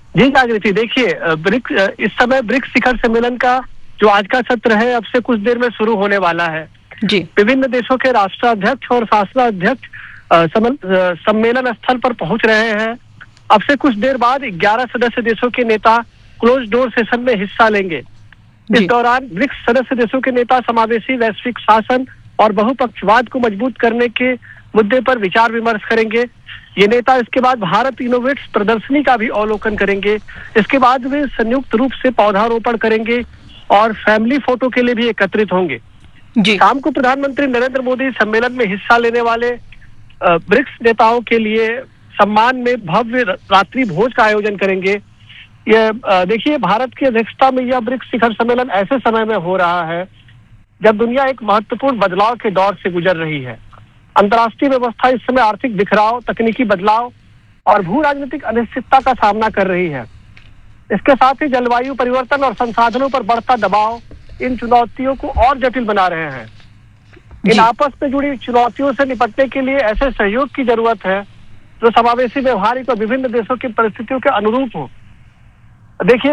जी जागृति, देखिए इस समय ब्रिक्स शिखर सम्मेलन का जो आज का सत्र है अब से कुछ देर में शुरू होने वाला है। जी। विभिन्न देशों के राष्ट्राध्यक्ष और शासनाध्यक्ष सम्मेलन स्थल पर पहुंच रहे हैं। अब से कुछ देर बाद 11 सदस्य देशों के नेता क्लोज डोर सेशन में हिस्सा लेंगे। इस दौरान ब्रिक्स सदस्य देशों के नेता समावेशी वैश्विक शासन और बहुपक्षवाद को मजबूत करने के मुद्दे पर विचार विमर्श करेंगे। ये नेता इसके बाद भारत इनोवेट्स प्रदर्शनी का भी अवलोकन करेंगे। इसके बाद वे संयुक्त रूप से पौधारोपण करेंगे और फैमिली फोटो के लिए भी एकत्रित होंगे। शाम को प्रधानमंत्री नरेंद्र मोदी सम्मेलन में हिस्सा लेने वाले ब्रिक्स नेताओं के लिए सम्मान में भव्य रात्रि भोज का आयोजन करेंगे। ये देखिए, भारत की अध्यक्षता में यह ब्रिक्स शिखर सम्मेलन ऐसे समय में हो रहा है जब दुनिया एक महत्वपूर्ण बदलाव के दौर से गुजर रही है। अंतर्राष्ट्रीय व्यवस्था इस समय आर्थिक बिखराव, तकनीकी बदलाव और भू राजनीतिक अनिश्चितता का सामना कर रही है। इसके साथ ही जलवायु परिवर्तन और संसाधनों पर बढ़ता दबाव इन चुनौतियों को और जटिल बना रहे हैं। इन आपस में जुड़ी चुनौतियों से निपटने के लिए ऐसे सहयोग की जरूरत है जो समावेशी, व्यवहारिक और विभिन्न देशों की परिस्थितियों के अनुरूप हो। देखिए,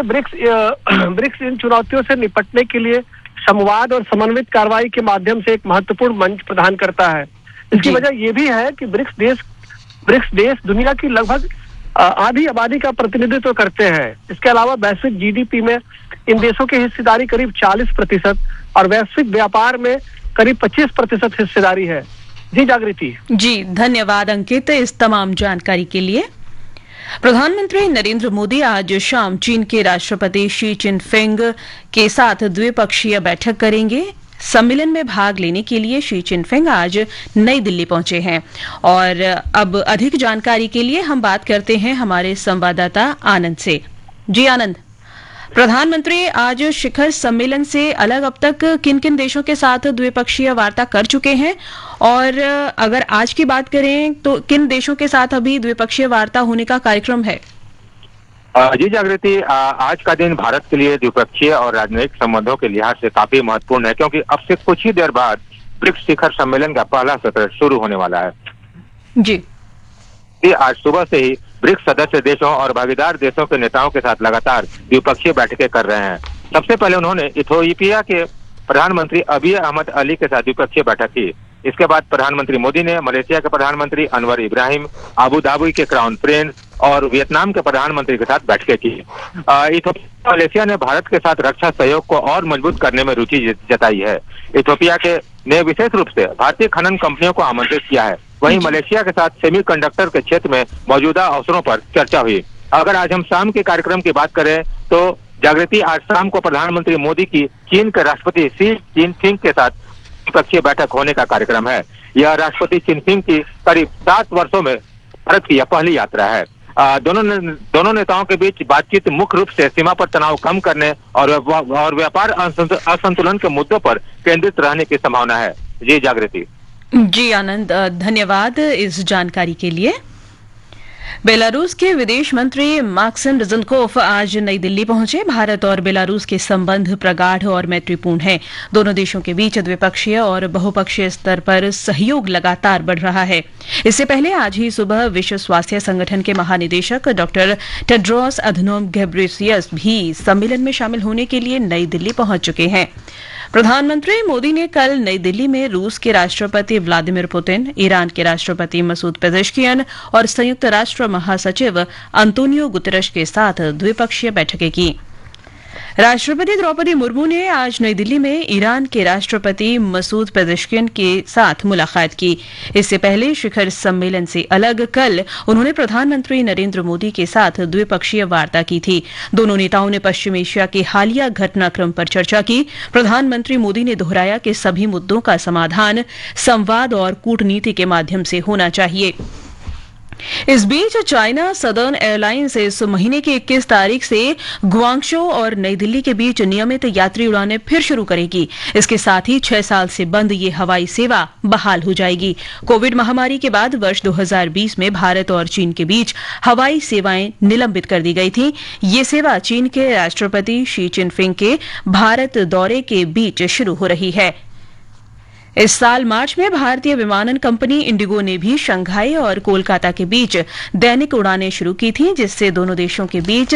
ब्रिक्स इन चुनौतियों से निपटने के लिए संवाद और समन्वित कार्रवाई के माध्यम से एक महत्वपूर्ण मंच प्रदान करता है। इसकी वजह यह भी है कि ब्रिक्स देश दुनिया की लगभग आधी आबादी का प्रतिनिधित्व करते हैं। इसके अलावा वैश्विक जीडीपी में इन देशों की हिस्सेदारी करीब 40% और वैश्विक व्यापार में करीब 25% हिस्सेदारी है। जी जागृति। जी, धन्यवाद अंकित इस तमाम जानकारी के लिए। प्रधानमंत्री नरेंद्र मोदी आज शाम चीन के राष्ट्रपति शी चिनफिंग के साथ द्विपक्षीय बैठक करेंगे। सम्मेलन में भाग लेने के लिए शी चिनफिंग आज नई दिल्ली पहुंचे हैं और अब अधिक जानकारी के लिए हम बात करते हैं हमारे संवाददाता आनंद से। जी आनंद, प्रधानमंत्री आज शिखर सम्मेलन से अलग अब तक किन किन देशों के साथ द्विपक्षीय वार्ता कर चुके हैं और अगर आज की बात करें तो किन देशों के साथ अभी द्विपक्षीय वार्ता होने का कार्यक्रम है? जी जागृति, आज का दिन भारत के लिए द्विपक्षीय और राजनयिक संबंधों के लिहाज से काफी महत्वपूर्ण है, क्योंकि अब से कुछ ही देर बाद ब्रिक्स शिखर सम्मेलन का पहला सत्र शुरू होने वाला है। जी, आज सुबह से ही ब्रिक्स सदस्य देशों और भागीदार देशों के नेताओं के साथ लगातार द्विपक्षीय बैठकें कर रहे हैं। सबसे पहले उन्होंने इथियोपिया के प्रधानमंत्री अबिय अहमद अली के साथ द्विपक्षीय बैठक की। इसके बाद प्रधानमंत्री मोदी ने मलेशिया के प्रधानमंत्री अनवर इब्राहिम, आबू धाबी के क्राउन प्रिंस और वियतनाम के प्रधानमंत्री के साथ बैठकें की। इथियोपिया मलेशिया ने भारत के साथ रक्षा सहयोग को और मजबूत करने में रुचि जताई है। इथियोपिया ने विशेष रूप से भारतीय खनन कंपनियों को आमंत्रित किया है। वहीं मलेशिया के साथ सेमीकंडक्टर के क्षेत्र में मौजूदा अवसरों पर चर्चा हुई। अगर आज हम शाम के कार्यक्रम की बात करें तो जागृति, आज शाम को प्रधानमंत्री मोदी की चीन के राष्ट्रपति शी जिनपिंग के साथ द्विपक्षीय बैठक होने का कार्यक्रम है। यह राष्ट्रपति जिनपिंग की करीब 7 वर्षों में भारत की यह पहली यात्रा है। दोनों नेताओं के बीच बातचीत मुख्य रूप से सीमा पर तनाव कम करने और व्यापार असंतुलन के मुद्दों पर केंद्रित रहने की संभावना है। जी जागृति। जी आनंद, धन्यवाद इस जानकारी के लिए। बेलारूस के विदेश मंत्री माक्सिम रिजनकोफ आज नई दिल्ली पहुंचे। भारत और बेलारूस के संबंध प्रगाढ़ और मैत्रीपूर्ण हैं। दोनों देशों के बीच द्विपक्षीय और बहुपक्षीय स्तर पर सहयोग लगातार बढ़ रहा है। इससे पहले आज ही सुबह विश्व स्वास्थ्य संगठन के महानिदेशक डॉक्टर टेड्रोस अधनोम घेब्रेयेसस भी सम्मेलन में शामिल होने के लिए नई दिल्ली पहुंच चुके हैं। प्रधानमंत्री मोदी ने कल नई दिल्ली में रूस के राष्ट्रपति व्लादिमीर पुतिन, ईरान के राष्ट्रपति मसूद पेजेश्कियान और संयुक्त राष्ट्र महासचिव अंतोनियो गुतेरेश के साथ द्विपक्षीय बैठकें की। राष्ट्रपति द्रौपदी मुर्मू ने आज नई दिल्ली में ईरान के राष्ट्रपति मसूद पेजेश्कियान के साथ मुलाकात की। इससे पहले शिखर सम्मेलन से अलग कल उन्होंने प्रधानमंत्री नरेंद्र मोदी के साथ द्विपक्षीय वार्ता की थी। दोनों नेताओं ने पश्चिम एशिया के हालिया घटनाक्रम पर चर्चा की। प्रधानमंत्री मोदी ने दोहराया कि सभी मुद्दों का समाधान संवाद और कूटनीति के माध्यम से होना चाहिए। इस बीच चाइना सदर्न एयरलाइंस इस महीने की 21 तारीख से गुआंगझो और नई दिल्ली के बीच नियमित यात्री उड़ानें फिर शुरू करेगी। इसके साथ ही 6 साल से बंद ये हवाई सेवा बहाल हो जाएगी। कोविड महामारी के बाद वर्ष 2020 में भारत और चीन के बीच हवाई सेवाएं निलंबित कर दी गई थी। ये सेवा चीन के राष्ट्रपति शी जिनपिंग के भारत दौरे के बीच शुरू हो रही है। इस साल मार्च में भारतीय विमानन कंपनी इंडिगो ने भी शंघाई और कोलकाता के बीच दैनिक उड़ानें शुरू की थी, जिससे दोनों देशों के बीच